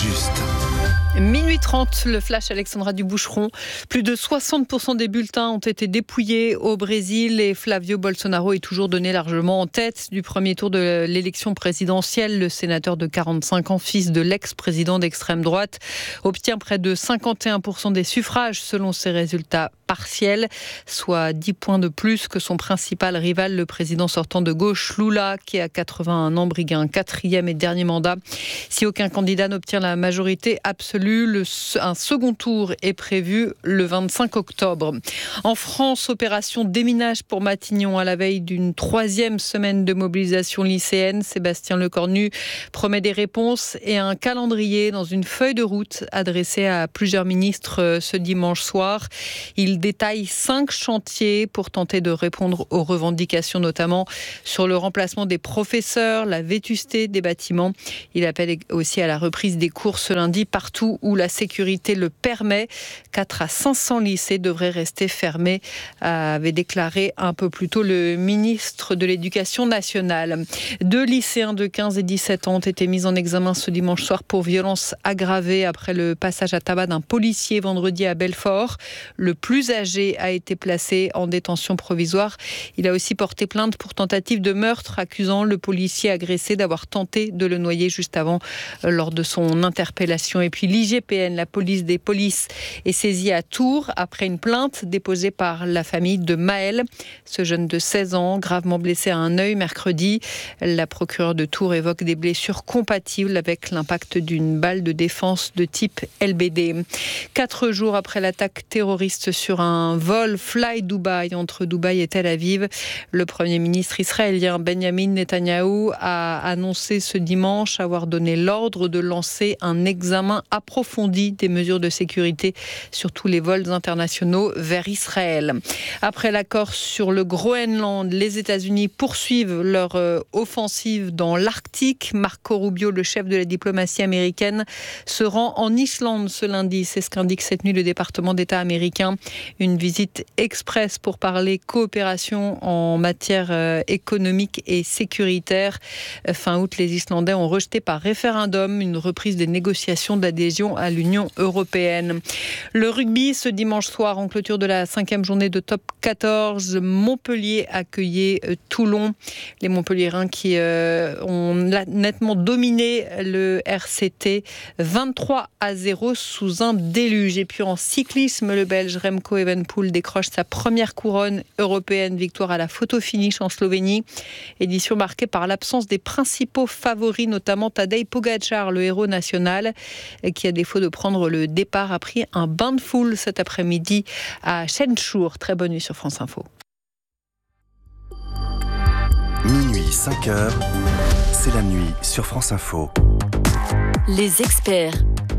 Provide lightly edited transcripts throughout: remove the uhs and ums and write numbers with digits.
juste. Minuit 30, le flash Alexandra Duboucheron. Plus de 60% des bulletins ont été dépouillés au Brésil et Flavio Bolsonaro est toujours donné largement en tête du premier tour de l'élection présidentielle. Le sénateur de 45 ans, fils de l'ex-président d'extrême droite, obtient près de 51% des suffrages selon ses résultats partiels, soit 10 points de plus que son principal rival, le président sortant de gauche, Lula, qui à 81 ans brigue un 4e et dernier mandat. Si aucun candidat n'obtient la majorité absolue, un second tour est prévu le 25 octobre. En France, opération déminage pour Matignon à la veille d'une 3e semaine de mobilisation lycéenne. Sébastien Lecornu promet des réponses et un calendrier dans une feuille de route adressée à plusieurs ministres ce dimanche soir. Il détaille 5 chantiers pour tenter de répondre aux revendications, notamment sur le remplacement des professeurs, la vétusté des bâtiments. Il appelle aussi à la reprise des cours ce lundi partout où la sécurité le permet. 4 à 500 lycées devraient rester fermés, avait déclaré un peu plus tôt le ministre de l'Éducation nationale. 2 lycéens de 15 et 17 ans ont été mis en examen ce dimanche soir pour violences aggravées après le passage à tabac d'un policier vendredi à Belfort. Le plus âgé a été placé en détention provisoire. Il a aussi porté plainte pour tentative de meurtre, accusant le policier agressé d'avoir tenté de le noyer juste avant lors de son interpellation. Et puis l'IGPN, la police des polices, est saisie à Tours après une plainte déposée par la famille de Maël. Ce jeune de 16 ans, gravement blessé à un œil mercredi. La procureure de Tours évoque des blessures compatibles avec l'impact d'une balle de défense de type LBD. 4 jours après l'attaque terroriste sur un vol Fly Dubai entre Dubaï et Tel Aviv, le Premier ministre israélien Benjamin Netanyahou a annoncé ce dimanche avoir donné l'ordre de lancer un examen approfondie des mesures de sécurité sur tous les vols internationaux vers Israël. Après l'accord sur le Groenland, les États-Unis poursuivent leur offensive dans l'Arctique. Marco Rubio, le chef de la diplomatie américaine, se rend en Islande ce lundi. C'est ce qu'indique cette nuit le département d'État américain. Une visite express pour parler coopération en matière économique et sécuritaire. Fin août, les Islandais ont rejeté par référendum une reprise des négociations d'adhésion à l'Union européenne. Le rugby, ce dimanche soir, en clôture de la 5e journée de top 14, Montpellier accueillait Toulon. Les Montpelliérains qui ont nettement dominé le RCT 23-0 sous un déluge. Et puis en cyclisme, le Belge Remco Evenepoel décroche sa première couronne européenne, victoire à la photo finish en Slovénie. Édition marquée par l'absence des principaux favoris, notamment Tadej Pogačar, le héros national, qui à défaut de prendre le départ a pris un bain de foule cet après-midi à Chenchour. Très bonne nuit sur France Info. Minuit 5h, c'est la nuit sur France Info. Les experts.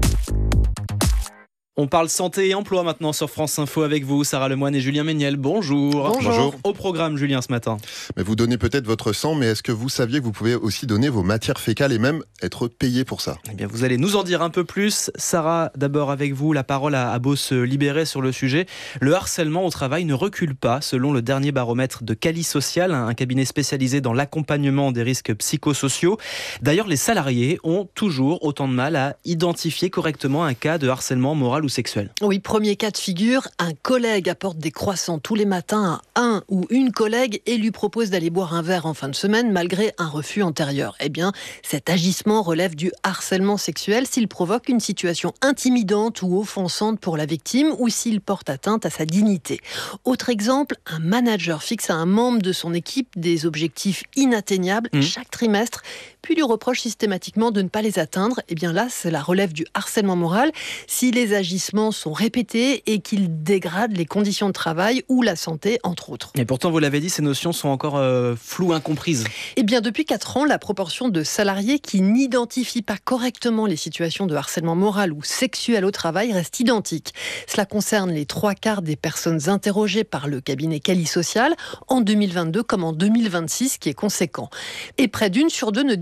On parle santé et emploi maintenant sur France Info avec vous, Sarah Lemoine et Julien Méniel. Bonjour. Bonjour. Au programme, Julien, ce matin. Mais vous donnez peut-être votre sang, mais est-ce que vous saviez que vous pouvez aussi donner vos matières fécales et même être payé pour ça ? Eh bien, vous allez nous en dire un peu plus. Sarah, d'abord avec vous, la parole a beau se libérer sur le sujet. Le harcèlement au travail ne recule pas, selon le dernier baromètre de Cali Social, un cabinet spécialisé dans l'accompagnement des risques psychosociaux. D'ailleurs, les salariés ont toujours autant de mal à identifier correctement un cas de harcèlement moral ou sexuel. Oui, premier cas de figure, un collègue apporte des croissants tous les matins à un ou une collègue et lui propose d'aller boire un verre en fin de semaine malgré un refus antérieur. Eh bien, cet agissement relève du harcèlement sexuel s'il provoque une situation intimidante ou offensante pour la victime ou s'il porte atteinte à sa dignité. Autre exemple, un manager fixe à un membre de son équipe des objectifs inatteignables chaque trimestre, puis lui reproche systématiquement de ne pas les atteindre. Eh bien là, cela relève du harcèlement moral si les agissements sont répétés et qu'ils dégradent les conditions de travail ou la santé, entre autres. Et pourtant, vous l'avez dit, ces notions sont encore floues, incomprises. Eh bien, depuis 4 ans, la proportion de salariés qui n'identifient pas correctement les situations de harcèlement moral ou sexuel au travail reste identique. Cela concerne les 3/4 des personnes interrogées par le cabinet Cali Social en 2022 comme en 2026, ce qui est conséquent. Et près d'1 sur 2 ne dit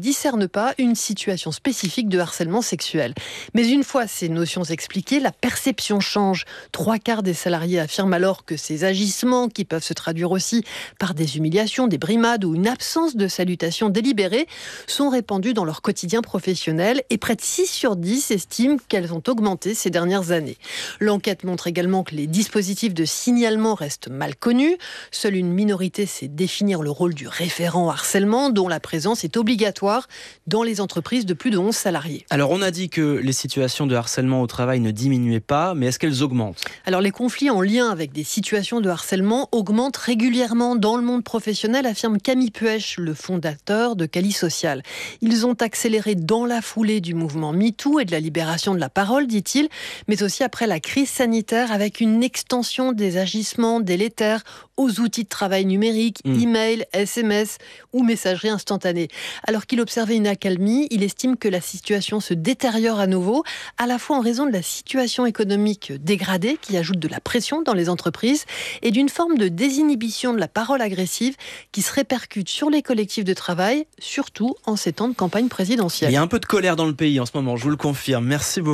discerne pas une situation spécifique de harcèlement sexuel. Mais une fois ces notions expliquées, la perception change. 3/4 des salariés affirment alors que ces agissements, qui peuvent se traduire aussi par des humiliations, des brimades ou une absence de salutation délibérée, sont répandus dans leur quotidien professionnel et près de 6 sur 10 estiment qu'elles ont augmenté ces dernières années. L'enquête montre également que les dispositifs de signalement restent mal connus. Seule une minorité sait définir le rôle du référent harcèlement, dont la présence est obligatoire dans les entreprises de plus de 11 salariés. Alors on a dit que les situations de harcèlement au travail ne diminuaient pas, mais est-ce qu'elles augmentent ? Alors les conflits en lien avec des situations de harcèlement augmentent régulièrement dans le monde professionnel, affirme Camille Puech, le fondateur de Cali Social. Ils ont accéléré dans la foulée du mouvement MeToo et de la libération de la parole, dit-il, mais aussi après la crise sanitaire avec une extension des agissements délétères aux outils de travail numériques, email, SMS ou messagerie instantanée. Alors qu'il observait une accalmie, il estime que la situation se détériore à nouveau, à la fois en raison de la situation économique dégradée qui ajoute de la pression dans les entreprises et d'une forme de désinhibition de la parole agressive qui se répercute sur les collectifs de travail, surtout en ces temps de campagne présidentielle. Il y a un peu de colère dans le pays en ce moment, je vous le confirme. Merci beaucoup.